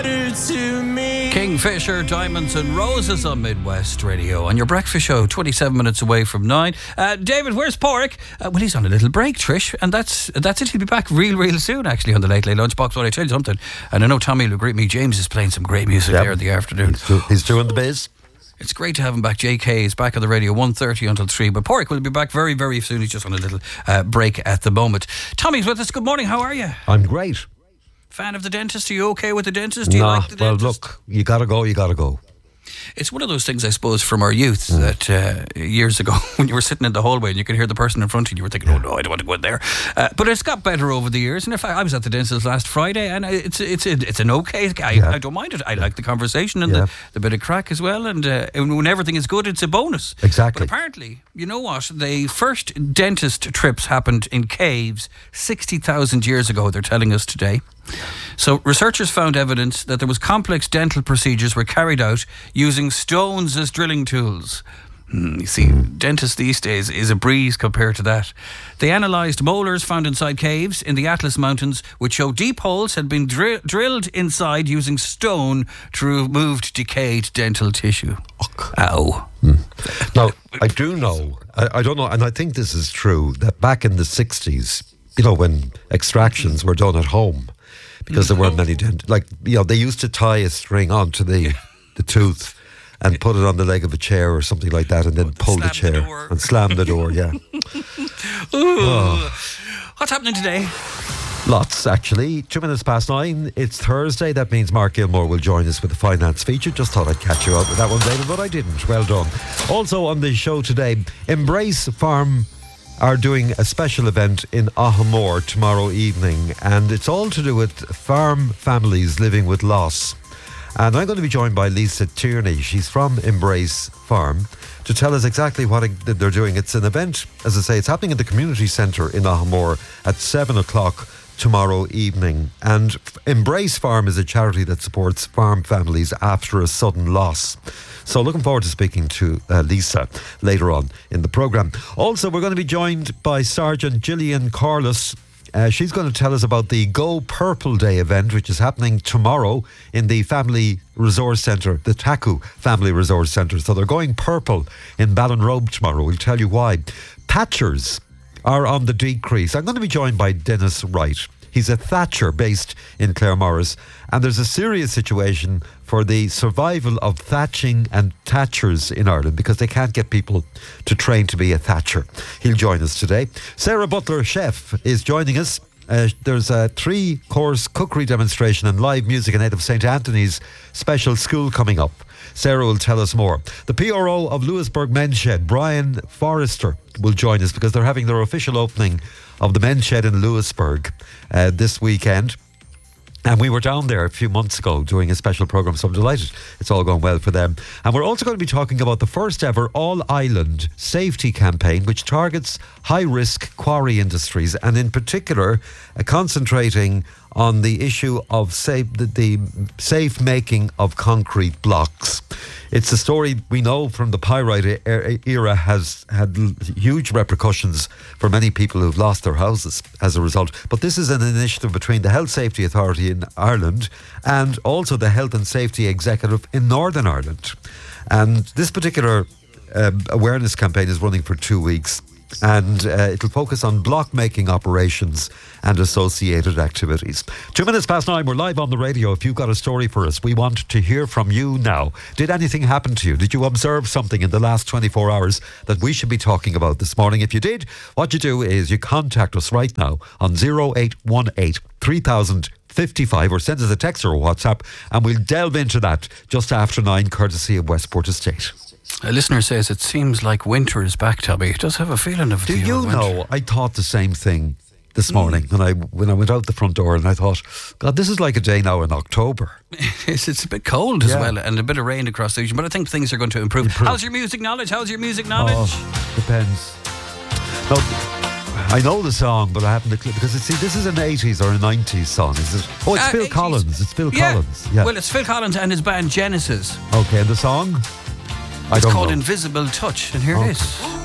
To me. Kingfisher, Diamonds and Roses on Midwest Radio. On your breakfast show, 27 minutes away from 9. David, where's Porrick? Well, he's on a little break, Trish, and that's it. He'll be back real soon, actually, on the Late Lunchbox. But I tell you something, and I know Tommy will greet me. James is playing some great music there in the afternoon. He's doing the biz. It's great to have him back. JK is back on the radio 1:30 until 3. But Porrick will be back very soon. He's just on a little break at the moment. Tommy's with us. Good morning. How are you? I'm great. Fan of the dentist? Are you okay with the dentist? Do you like the dentist? Well, look, you gotta go. It's one of those things, I suppose, from our youth that years ago, when you were sitting in the hallway and you could hear the person in front of you, you were thinking, oh no, I don't want to go in there. But it's got better over the years. And in fact, I was at the dentist last Friday, and it's an okay. I don't mind it. I like the conversation and the bit of crack as well. And when everything is good, it's a bonus. Exactly. But apparently, you know what? The first dentist trips happened in caves 60,000 years ago, they're telling us today. So researchers found evidence that there was complex dental procedures were carried out using stones as drilling tools. You see, dentists these days is a breeze compared to that. They analysed molars found inside caves in the Atlas Mountains, which showed deep holes had been drilled inside using stone to remove decayed dental tissue. Ow. Now, I do know, I don't know, and I think this is true, that back in the 60s, you know, when extractions were done at home, because there weren't many they used to tie a string onto the tooth and put it on the leg of a chair or something like that, and then pull the chair and slam the door. Yeah. What's happening today? Lots, actually. 2 minutes past 9. It's Thursday. That means Mark Gilmore will join us with the finance feature. Just thought I'd catch you up with that one, David, but I didn't. Well done. Also on the show today, Embrace Farm are doing a special event in Ahamore tomorrow evening, and it's all to do with farm families living with loss. And I'm going to be joined by Lisa Tierney. She's from Embrace Farm to tell us exactly what they're doing. It's an event, as I say, it's happening at the community centre in Ahamore at 7 o'clock tomorrow evening. And Embrace Farm is a charity that supports farm families after a sudden loss. So looking forward to speaking to Lisa later on in the programme. Also, we're going to be joined by Sergeant Gillian Corliss. She's going to tell us about the Go Purple Day event, which is happening tomorrow in the Family Resource Centre, the Taku Family Resource Centre. So they're going purple in Ballinrobe tomorrow. We'll tell you why. Thatchers are on the decrease. I'm going to be joined by Dennis Wright. He's a thatcher based in Claremorris, and there's a serious situation for the survival of thatching and thatchers in Ireland because they can't get people to train to be a thatcher. He'll join us today. Sarah Butler, chef, is joining us. There's a 3-course cookery demonstration and live music in aid of St. Anthony's special school coming up. Sarah will tell us more. The PRO of Lewisburg Men's Shed, Brian Forrester, will join us because they're having their official opening of the Men's Shed in Lewisburg this weekend. And we were down there a few months ago doing a special programme, so I'm delighted it's all going well for them. And we're also going to be talking about the first ever all-island safety campaign, which targets high-risk quarry industries, and in particular concentrating on the issue of the safe making of concrete blocks. It's a story we know from the Pyrite era has had huge repercussions for many people who've lost their houses as a result. But this is an initiative between the Health Safety Authority in Ireland and also the Health and Safety Executive in Northern Ireland. And this particular awareness campaign is running for 2 weeks. And it'll focus on block making operations and associated activities. 2 minutes past 9, we're live on the radio. If you've got a story for us, we want to hear from you now. Did anything happen to you? Did you observe something in the last 24 hours that we should be talking about this morning? If you did, what you do is you contact us right now on 0818 3000 55 or send us a text or a WhatsApp, and we'll delve into that just after 9, courtesy of Westport Estate. A listener says it seems like winter is back, Tommy. It does have a feeling of it. Do you know, I thought the same thing this morning when I went out the front door, and I thought, God, this is like a day now in October. It's a bit cold as well, and a bit of rain across the ocean, but I think things are going to improve. How's your music knowledge? Oh, depends. No, I know the song, but I haven't the clip because this is an 80s or a 90s song, is it? Oh, it's Phil 80s. Collins. It's Phil Collins. Yeah. Well, it's Phil Collins and his band Genesis. Okay, and the song? It's called Invisible Touch, and here it is.